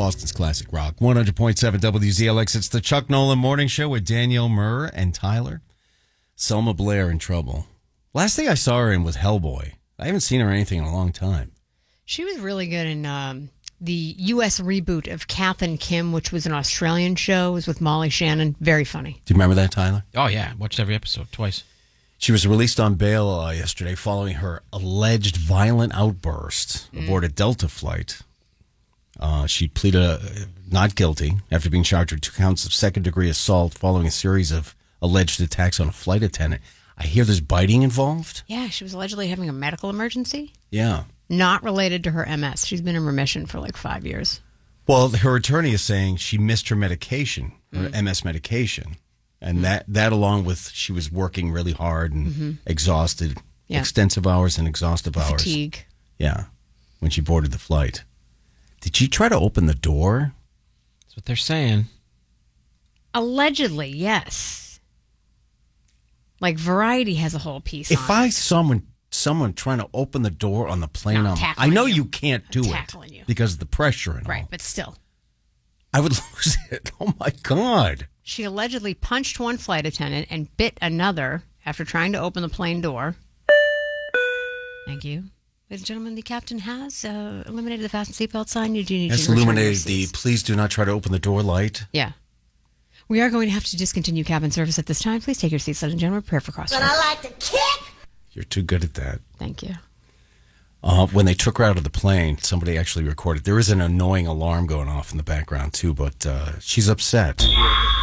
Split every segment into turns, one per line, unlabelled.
Boston's classic rock. 100.7 WZLX. It's the Chuck Nolan Morning Show with Danielle Murr and Tyler. Selma Blair in trouble. Last thing I saw her in was Hellboy. I haven't seen her in anything in a long time.
She was really good in the U.S. reboot of Kath and Kim, which was an Australian show. It was with Molly Shannon. Very funny.
Do you remember that, Tyler?
Oh, yeah. Watched every episode twice.
She was released on bail yesterday following her alleged violent outburst aboard a Delta flight. She pleaded not guilty after being charged with 2 counts of second-degree assault following a series of alleged attacks on a flight attendant. I hear there's biting involved.
Yeah, she was allegedly having a medical emergency.
Yeah.
Not related to her MS. She's been in remission for like 5 years.
Well, her attorney is saying she missed her medication, her MS medication. And that along with she was working really hard and exhausted, extensive hours and exhaustive hours.
Fatigue.
Yeah, when she boarded the flight. Did she try to open the door?
That's what they're saying.
Allegedly, yes. Like Variety has a whole piece
If
on
I
it.
saw someone trying to open the door on the plane,
No,
I know
tackling
you can't do
tackling
it
you.
because of the pressure and
Right,
all.
but still.
I would lose it. Oh, my God.
She allegedly punched one flight attendant and bit another after trying to open the plane door. Thank you. Ladies and gentlemen, the captain has eliminated the fasten seatbelt sign. You do need
Has
to return your
illuminated the
seats.
please do not try to open the door light.
Yeah. We are going to have to discontinue cabin service at this time. Please take your seats, ladies and gentlemen. Prepare for crosswalk.
But I like to kick.
You're too good at that.
Thank you.
When they took her out of the plane, somebody actually recorded. There is an annoying alarm going off in the background, too, but she's upset.
Can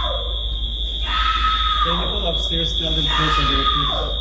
you go upstairs, tell them close and repeat?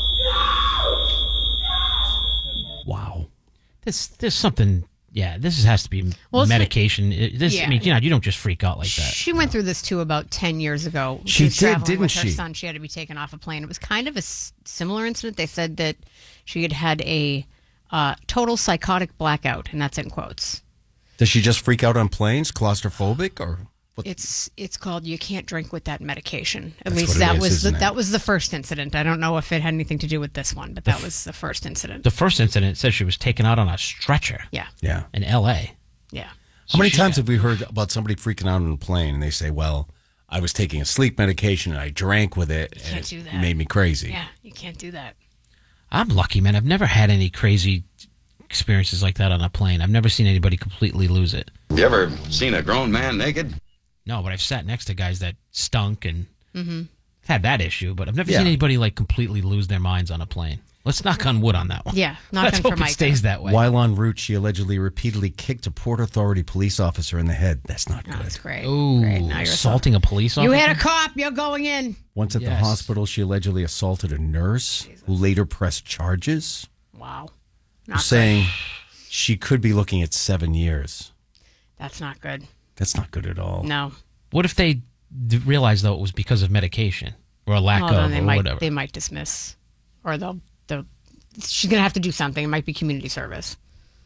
Wow.
There's something. Yeah, this has to be
Well,
medication.
yeah.
I mean, you don't just freak out like that.
She went through this, too, about 10 years ago.
She
was
did,
traveling
didn't
with her
she?
son. She had to be taken off a plane. It was kind of a similar incident. They said that she had had a total psychotic blackout, and that's in quotes.
Does she just freak out on planes? Claustrophobic? Or what?
It's called you can't drink with that medication. At
That's
least
what it
that
is,
was
isn't it?
that was the first incident. I don't know if it had anything to do with this one, but that was the first incident.
The first incident says she was taken out on a stretcher
Yeah.
Yeah.
in L.A.
Yeah.
How many times have we heard about somebody freaking out on a plane and they say, well, I was taking a sleep medication and I drank with it and
can't do
it
that.
made me crazy.
Yeah, you can't do that.
I'm lucky, man. I've never had any crazy experiences like that on a plane. I've never seen anybody completely lose it.
You ever seen a grown man naked?
No, but I've sat next to guys that stunk and had that issue, but I've never seen anybody like completely lose their minds on a plane. Let's knock on wood on that one.
Yeah, knock
Let's
on
hope
for
it
Micah.
stays that way.
While en route, she allegedly repeatedly kicked a Port Authority police officer in the head. That's not
Oh,
good.
that's great.
Ooh,
Great. Now you're
assaulting a police officer?
You hit a cop. You're going in.
Once at the
Yes.
hospital, she allegedly assaulted a nurse who later pressed charges,
Wow. Not
saying she could be looking at 7 years.
good. That's not good.
That's not good at all.
No.
What if they realized, though, it was because of medication or a lack
Well, then
of or whatever?
they might dismiss, or they'll. She's gonna have to do something. It might be community service.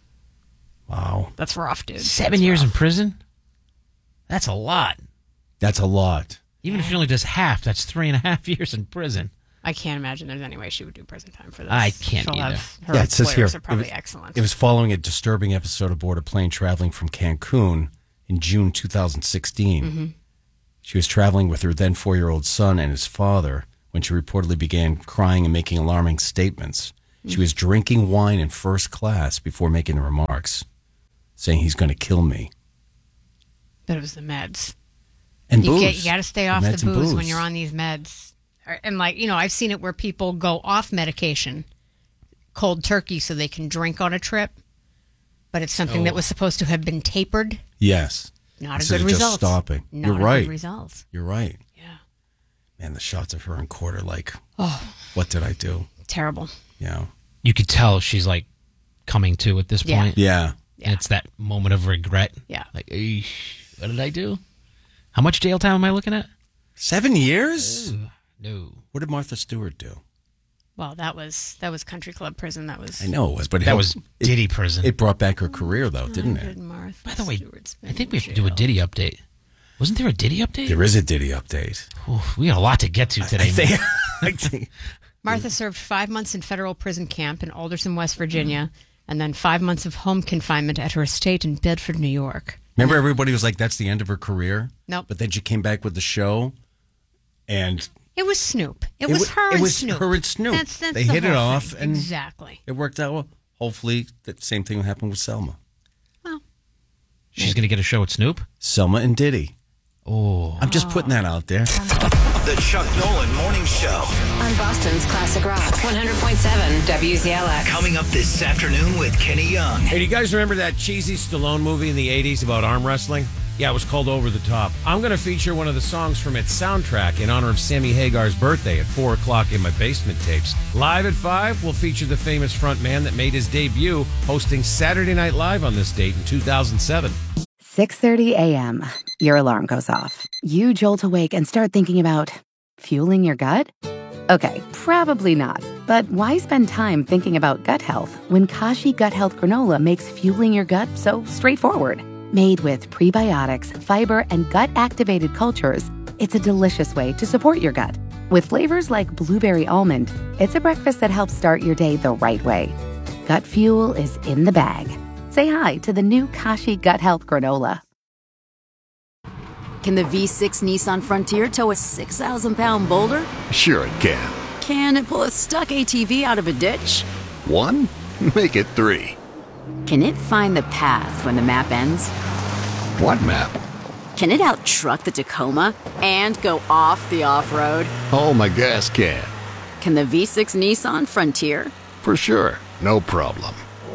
Wow.
That's rough, dude.
7 years in prison? That's a lot.
That's a lot.
Even if she only does half, that's 3.5 years in prison.
I can't imagine there's any way she would do prison time for this.
I can't
She'll
either.
have- Her
Yeah, it says here.
lawyers are probably
it was,
excellent.
It was following a disturbing episode aboard a plane traveling from Cancun in June 2016.
Mm-hmm.
She was traveling with her then 4-year-old son and his father when she reportedly began crying and making alarming statements. She was drinking wine in first class before making the remarks, saying he's going to kill me.
But it was the meds.
And
You
booze.
got to stay off
Meds
the
and
booze when you're on these meds. And I've seen it where people go off medication cold turkey so they can drink on a trip, but it's something that was supposed to have been tapered.
Yes.
Not a
Instead
good
of just
result.
stopping.
Not
You're
a
right.
good result.
You're right.
Yeah.
Man, the shots of her in court are like, what did I do?
Terrible.
Yeah.
You could tell she's like coming to at this
Yeah.
point.
Yeah.
And it's that moment of regret.
Yeah.
Like, "Eesh, what did I do? How much jail time am I looking at?
7 years?
No.
What did Martha Stewart do?
Well, that was country club prison. That was.
I know it was, but
That was Diddy
it,
prison.
It brought back her career, though, didn't
Good
it?
Martha
By the way,
Stewart's been
I think
in
we have to do a
jail.
Diddy update. Wasn't there a Diddy update?
There is a Diddy update.
Ooh, we got a lot to get to today. man.
I think.
Martha served 5 months in federal prison camp in Alderson, West Virginia, and then 5 months of home confinement at her estate in Bedford, New York.
Remember, everybody was like, "That's the end of her career."
Nope.
But then she came back with the show, and
It was Snoop. It was her and Snoop.
Her and Snoop.
That's
they
the
hit it
whole
off,
thing.
and
exactly.
it worked out well. Hopefully, that same thing will happen with Selma.
Well,
She's going to get a show at Snoop?
Selma and Diddy.
Oh.
I'm just putting that out there.
The Chuck Nolan Morning Show.
On Boston's Classic Rock, 100.7 WZLX.
Coming up this afternoon with Kenny Young.
Hey, do you guys remember that cheesy Stallone movie in the 80s about arm wrestling? Yeah, it was called Over the Top. I'm going to feature one of the songs from its soundtrack in honor of Sammy Hagar's birthday at 4 o'clock in my basement tapes. Live at 5, we'll feature the famous front man that made his debut hosting Saturday Night Live on this date in 2007.
6:30 a.m. Your alarm goes off. You jolt awake and start thinking about fueling your gut? Okay, probably not. But why spend time thinking about gut health when Kashi Gut Health Granola makes fueling your gut so straightforward? Made with prebiotics, fiber, and gut-activated cultures, it's a delicious way to support your gut. With flavors like blueberry almond, it's a breakfast that helps start your day the right way. Gut fuel is in the bag. Say hi to the new Kashi Gut Health Granola.
Can the V6 Nissan Frontier tow a 6,000-pound boulder?
Sure it can.
Can it pull a stuck ATV out of a ditch?
1? Make it 3.
Can it find the path when the map ends?
What map?
Can it out-truck the Tacoma and go off the off-road?
Oh, my gas can.
Can the V6 Nissan Frontier?
For sure. No problem.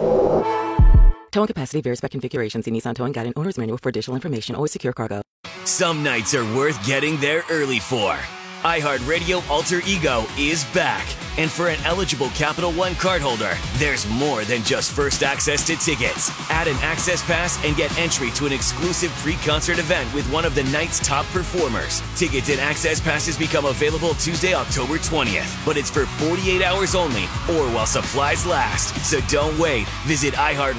Towing capacity varies by configuration. See Nissan Towing Guide and Owner's Manual for additional information. Always secure cargo.
Some nights are worth getting there early for. iHeartRadio Alter Ego is back. And for an eligible Capital One cardholder, there's more than just first access to tickets. Add an access pass and get entry to an exclusive pre-concert event with one of the night's top performers. Tickets and access passes become available Tuesday, October 20th. But it's for 48 hours only or while supplies last. So don't wait. Visit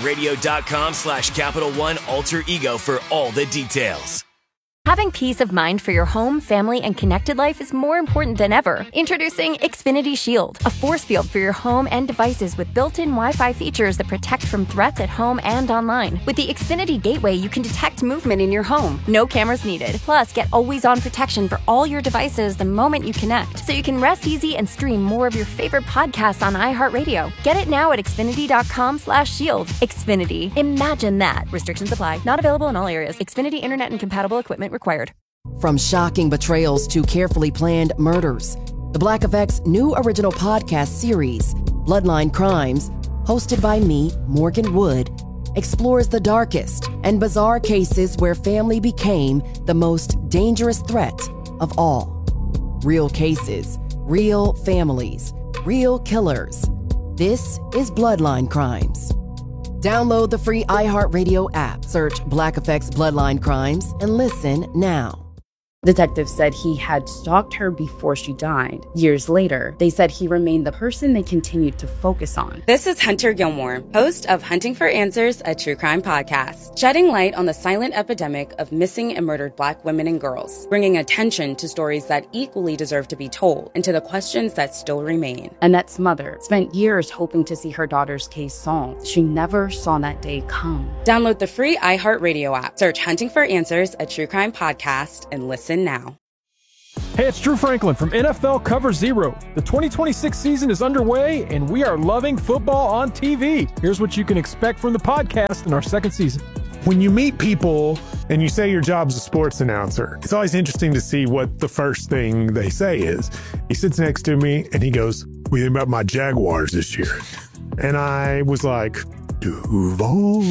iHeartRadio.com/Capital One Alter Ego for all the details.
Having peace of mind for your home, family, and connected life is more important than ever. Introducing Xfinity Shield, a force field for your home and devices with built-in Wi-Fi features that protect from threats at home and online. With the Xfinity Gateway, you can detect movement in your home. No cameras needed. Plus, get always-on protection for all your devices the moment you connect, so you can rest easy and stream more of your favorite podcasts on iHeartRadio. Get it now at Xfinity.com/shield. Xfinity. Imagine that. Restrictions apply. Not available in all areas. Xfinity Internet and compatible equipment required.
From shocking betrayals to carefully planned murders, the Black Effect's new original podcast series, Bloodline Crimes, hosted by me, Morgan Wood, explores the darkest and bizarre cases where family became the most dangerous threat of all. Real cases, real families, real killers. This is Bloodline Crimes. Download the free iHeartRadio app, search Black Effect's Bloodline Crimes, and listen now.
Detectives said he had stalked her before she died. Years later, they said he remained the person they continued to focus on. This is Hunter Gilmore, host of Hunting for Answers, a true crime podcast, shedding light on the silent epidemic of missing and murdered Black women and girls, bringing attention to stories that equally deserve to be told and to the questions that still remain. Annette's mother spent years hoping to see her daughter's case solved. She never saw that day come. Download the free iHeartRadio app, search Hunting for Answers, a true crime podcast, and listen now.
Hey, it's Drew Franklin from NFL Cover Zero. The 2026 season is underway, and we are loving football on TV. Here's what you can expect from the podcast in our second season.
When you meet people and you say your job's a sports announcer, it's always interesting to see what the first thing they say is. He sits next to me and he goes, "What do you think about my Jaguars this year?" And I was like, Duval.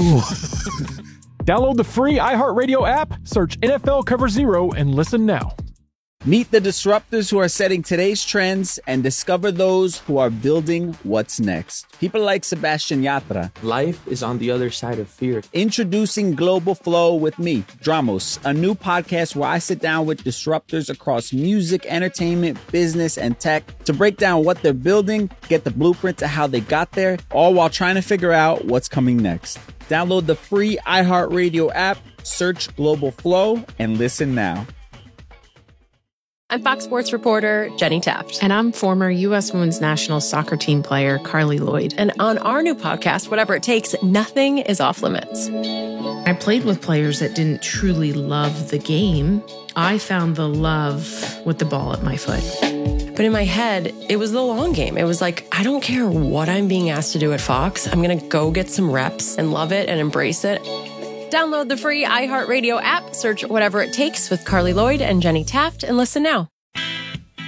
Download the free iHeartRadio app, search NFL Cover Zero, and listen now.
Meet the disruptors who are setting today's trends and discover those who are building what's next. People like Sebastian Yatra.
Life is on the other side of fear.
Introducing Global Flow with me, Dramos, a new podcast where I sit down with disruptors across music, entertainment, business, and tech to break down what they're building, get the blueprint to how they got there, all while trying to figure out what's coming next. Download the free iHeartRadio app, search Global Flow, and listen now.
I'm Fox Sports reporter Jenny Taft.
And I'm former U.S. Women's National Soccer Team player Carly Lloyd.
And on our new podcast, Whatever It Takes, nothing is off limits.
I played with players that didn't truly love the game. I found the love with the ball at my foot.
But in my head, it was the long game. It was like, I don't care what I'm being asked to do at Fox. I'm going to go get some reps and love it and embrace it. Download the free iHeartRadio app, search Whatever It Takes with Carly Lloyd and Jenny Taft, and listen now.